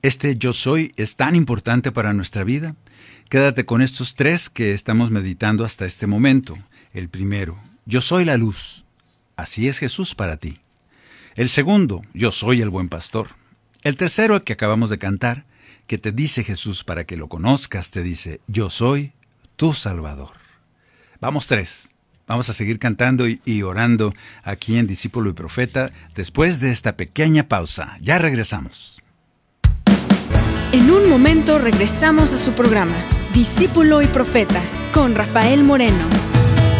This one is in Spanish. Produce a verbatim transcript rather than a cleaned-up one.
Este yo soy es tan importante para nuestra vida. Quédate con estos tres que estamos meditando hasta este momento. El primero, yo soy la luz. Así es Jesús para ti. El segundo, yo soy el buen pastor. El tercero que acabamos de cantar, que te dice Jesús para que lo conozcas, te dice, yo soy tu Salvador. Vamos tres. Vamos a seguir cantando y, y orando aquí en Discípulo y Profeta después de esta pequeña pausa. Ya regresamos. En un momento regresamos a su programa, Discípulo y Profeta, con Rafael Moreno.